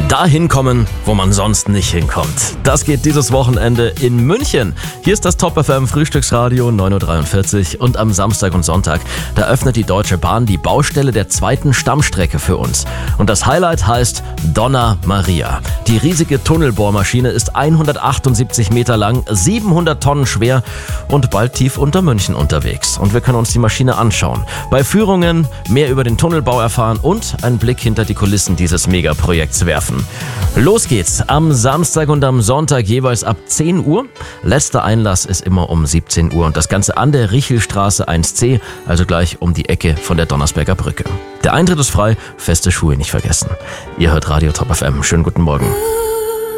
Dahin kommen, wo man sonst nicht hinkommt. Das geht dieses Wochenende in München. Hier ist das Top FM Frühstücksradio 9.43 Uhr und am Samstag und Sonntag, da öffnet die Deutsche Bahn die Baustelle der zweiten Stammstrecke für uns. Und das Highlight heißt Donna Maria. Die riesige Tunnelbohrmaschine ist 178 Meter lang, 700 Tonnen schwer und bald tief unter München unterwegs. Und wir können uns die Maschine anschauen. Bei Führungen mehr über den Tunnelbau erfahren und einen Blick hinter die Kulissen dieses Megaprojekts werfen. Los geht's am Samstag und am Sonntag jeweils ab 10 Uhr. Letzter Einlass ist immer um 17 Uhr und das Ganze an der Richelstraße 1C, also gleich um die Ecke von der Donnersberger Brücke. Der Eintritt ist frei, feste Schuhe nicht vergessen. Ihr hört Radio Top FM. Schönen guten Morgen.